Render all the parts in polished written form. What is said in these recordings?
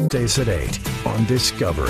Weekdays at 8 on Discovery.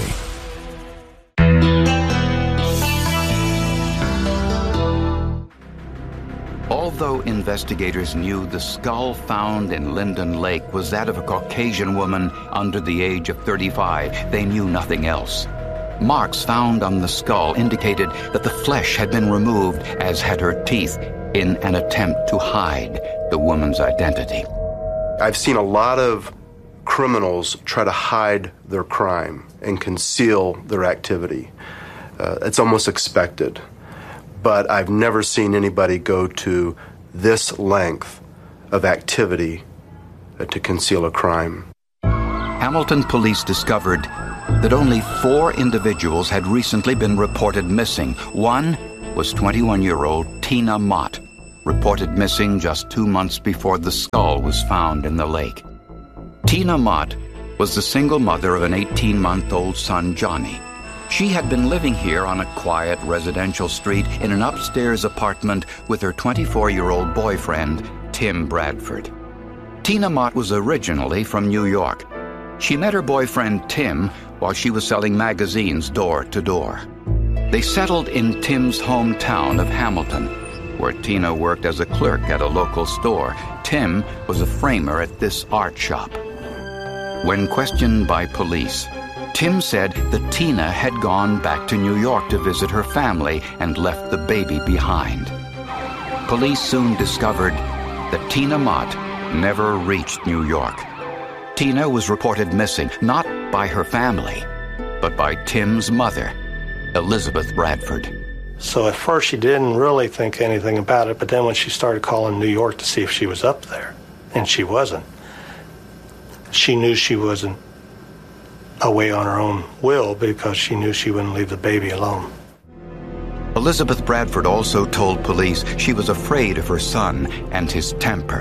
Although investigators knew the skull found in Linden Lake was that of a Caucasian woman under the age of 35, they knew nothing else. Marks found on the skull indicated that the flesh had been removed, as had her teeth, in an attempt to hide the woman's identity. I've seen a lot of criminals try to hide their crime and conceal their activity. It's almost expected. But I've never seen anybody go to this length of activity to conceal a crime. Hamilton police discovered that only 4 individuals had recently been reported missing. One was 21-year-old Tina Mott, reported missing just 2 months before the skull was found in the lake. Tina Mott was the single mother of an 18-month-old son, Johnny. She had been living here on a quiet residential street in an upstairs apartment with her 24-year-old boyfriend, Tim Bradford. Tina Mott was originally from New York. She met her boyfriend, Tim, while she was selling magazines door to door. They settled in Tim's hometown of Hamilton, where Tina worked as a clerk at a local store. Tim was a framer at this art shop. When questioned by police, Tim said that Tina had gone back to New York to visit her family and left the baby behind. Police soon discovered that Tina Mott never reached New York. Tina was reported missing, not by her family, but by Tim's mother, Elizabeth Bradford. So at first she didn't really think anything about it, but then when she started calling New York to see if she was up there, and she wasn't, she knew she wasn't away on her own will because she knew she wouldn't leave the baby alone. Elizabeth Bradford also told police she was afraid of her son and his temper.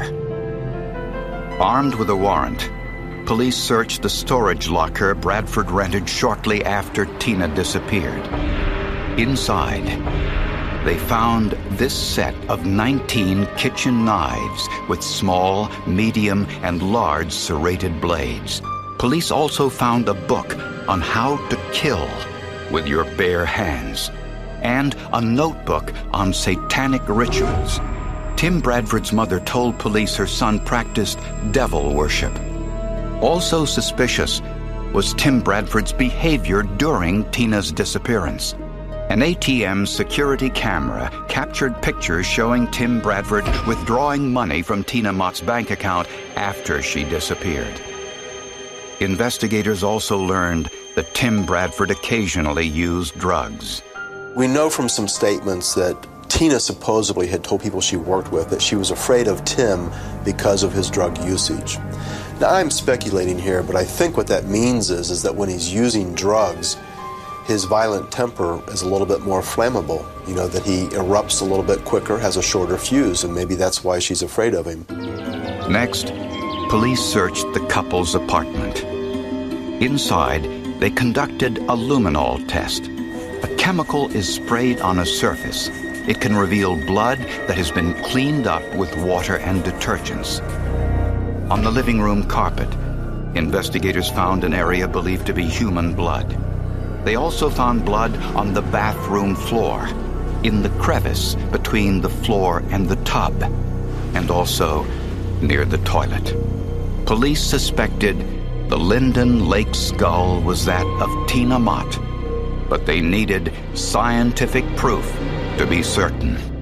Armed with a warrant, police searched the storage locker Bradford rented shortly after Tina disappeared. Inside, they found this set of 19 kitchen knives with small, medium, and large serrated blades. Police also found a book on how to kill with your bare hands and a notebook on satanic rituals. Tim Bradford's mother told police her son practiced devil worship. Also suspicious was Tim Bradford's behavior during Tina's disappearance. An ATM security camera captured pictures showing Tim Bradford withdrawing money from Tina Mott's bank account after she disappeared. Investigators also learned that Tim Bradford occasionally used drugs. We know from some statements that Tina supposedly had told people she worked with that she was afraid of Tim because of his drug usage. Now, I'm speculating here, but I think what that means is that when he's using drugs, his violent temper is a little bit more flammable. You know, that he erupts a little bit quicker, has a shorter fuse, and maybe that's why she's afraid of him. Next, police searched the couple's apartment. Inside, they conducted a luminol test. A chemical is sprayed on a surface. It can reveal blood that has been cleaned up with water and detergents. On the living room carpet, investigators found an area believed to be human blood. They also found blood on the bathroom floor, in the crevice between the floor and the tub, and also near the toilet. Police suspected the Linden Lake skull was that of Tina Mott, but they needed scientific proof to be certain.